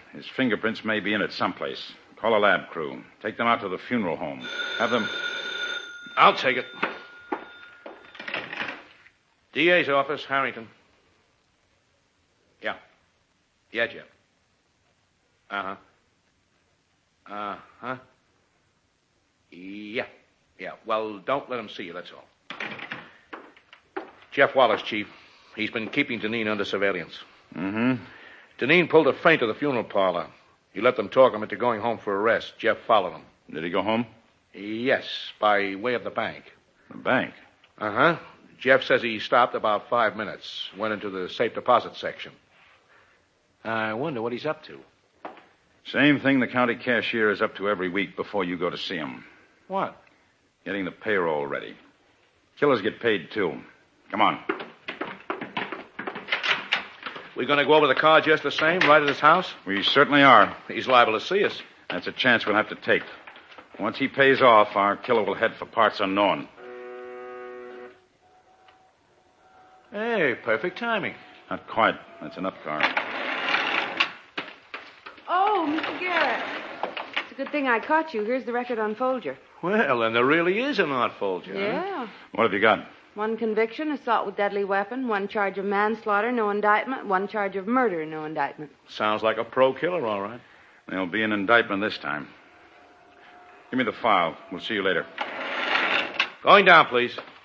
His fingerprints may be in it someplace. Call a lab crew. Take them out to the funeral home. Have them... I'll take it. DA's office, Harrington. Yeah. Yeah, Jeff. Uh-huh. Uh-huh. Yeah. Yeah. Well, don't let him see you, that's all. Jeff Wallace, Chief. He's been keeping Deneen under surveillance. Mm-hmm. Deneen pulled a feint at the funeral parlor. He let them talk him into going home for a rest. Jeff followed him. Did he go home? Yes, by way of the bank. The bank? Uh-huh. Jeff says he stopped about 5 minutes, went into the safe deposit section. I wonder what he's up to. Same thing the county cashier is up to every week before you go to see him. What? Getting the payroll ready. Killers get paid, too. Come on. We going to go over the car just the same, right at his house? We certainly are. He's liable to see us. That's a chance we'll have to take. Once he pays off, our killer will head for parts unknown. Hey, perfect timing. Not quite. That's enough, car. Oh, Mr. Garrett. It's a good thing I caught you. Here's the record on Folger. Well, then there really is an Art Folger. Yeah. Huh? What have you got? 1 conviction, assault with deadly weapon. 1 charge of manslaughter, no indictment. 1 charge of murder, no indictment. Sounds like a pro killer, all right. There'll be an indictment this time. Give me the file. We'll see you later. Going down, please.